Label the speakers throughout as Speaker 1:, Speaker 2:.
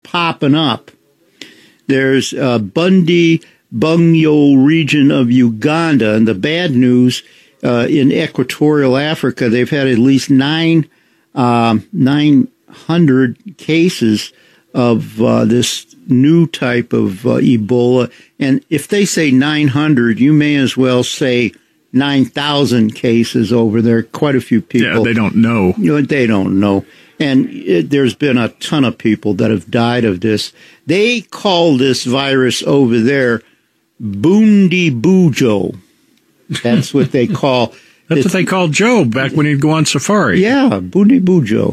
Speaker 1: popping up. There's Bundi Bugyo region of Uganda, and the bad news in equatorial Africa, they've had at least 900 cases of this new type of Ebola. And if they say 900, you may as well say 9,000 cases over there. Quite a few people.
Speaker 2: Yeah, they don't know.
Speaker 1: They don't know. And there's been a ton of people that have died of this. They call this virus over there Bundi Bugyo. That's what they call.
Speaker 2: That's what they called Joe back when he'd go on safari.
Speaker 1: Yeah, Bundi Bugyo.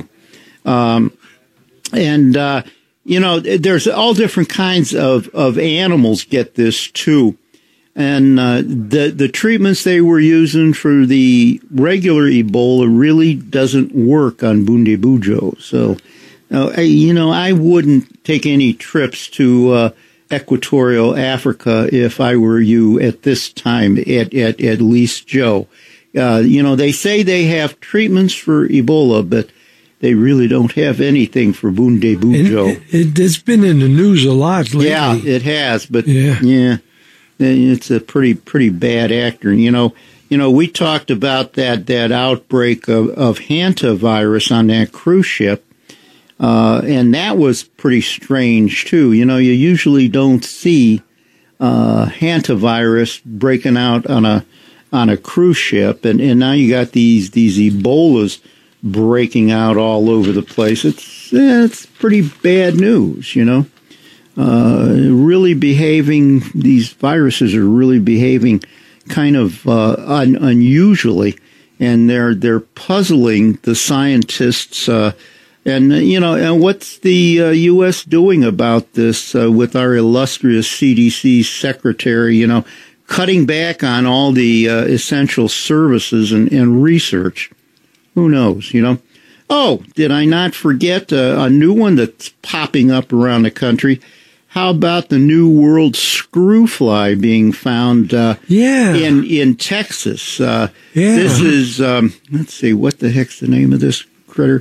Speaker 1: There's all different kinds of animals get this too. And the treatments they were using for the regular Ebola really doesn't work on Bundi Bugyo. So, I wouldn't take any trips to equatorial Africa if I were you at this time, at least, Joe. They say they have treatments for Ebola, but they really don't have anything for Bundi Bugyo.
Speaker 3: It's been in the news a lot lately.
Speaker 1: Yeah, it has, but yeah, it's a pretty bad actor. We talked about that outbreak of hantavirus on that cruise ship, and that was pretty strange too. You usually don't see hantavirus breaking out on a cruise ship, and now you got these Ebolas breaking out all over the place. It's pretty bad news, really behaving, these viruses are really behaving kind of unusually, and they're puzzling the scientists. And what's the U.S. doing about this with our illustrious CDC secretary, cutting back on all the essential services and research? Who knows, Oh, did I not forget a new one that's popping up around the country? How about the New World screw fly being found in Texas? This is, let's see, what the heck's the name of this critter?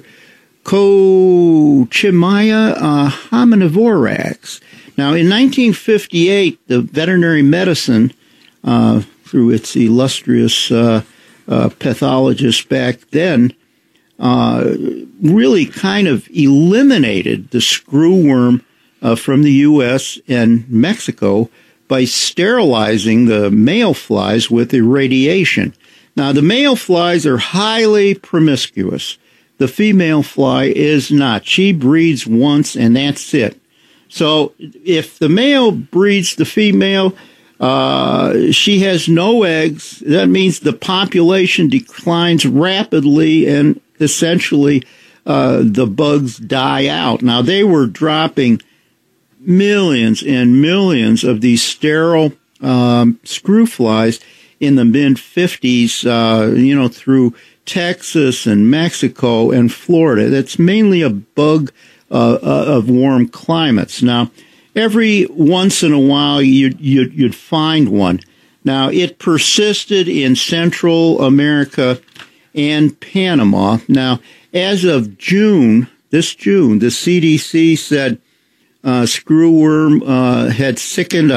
Speaker 1: Cochimia hominivorax. Now, in 1958, the veterinary medicine, through its illustrious pathologist back then, really kind of eliminated the screwworm from the U.S. and Mexico by sterilizing the male flies with irradiation. Now, the male flies are highly promiscuous. The female fly is not. She breeds once, and that's it. So if the male breeds the female, she has no eggs. That means the population declines rapidly, and essentially the bugs die out. Now, they were dropping millions and millions of these sterile screw flies in the mid-50s, through Texas and Mexico and Florida. That's mainly a bug of warm climates. Now, every once in a while, you'd find one. Now, it persisted in Central America and Panama. Now, as of this June, the CDC said screwworm had sickened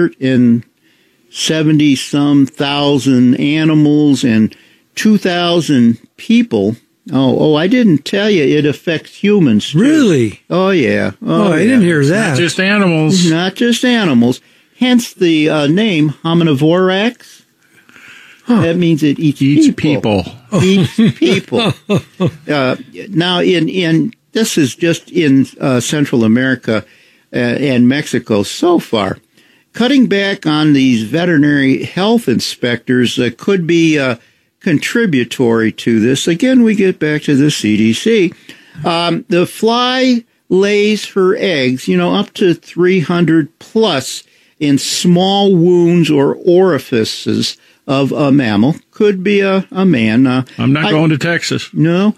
Speaker 1: 170-some thousand animals and 2,000 people. Oh, I didn't tell you it affects humans too.
Speaker 3: Really?
Speaker 1: Oh, yeah.
Speaker 3: I didn't hear that.
Speaker 2: Not just animals.
Speaker 1: Not just animals. Hence the name hominivorax. Huh. That means it eats people. Eats people. Now, in this is just in Central America and Mexico so far. Cutting back on these veterinary health inspectors could be contributory to this. Again, we get back to the CDC. The fly lays her eggs, up to 300 plus in small wounds or orifices of a mammal. Could be a man.
Speaker 2: I'm not going to Texas.
Speaker 1: No.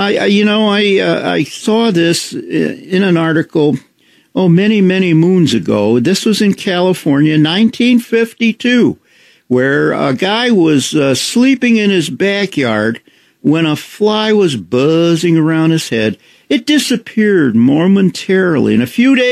Speaker 1: I saw this in an article, many, many moons ago. This was in California, 1952, where a guy was sleeping in his backyard when a fly was buzzing around his head. It disappeared momentarily. In a few days,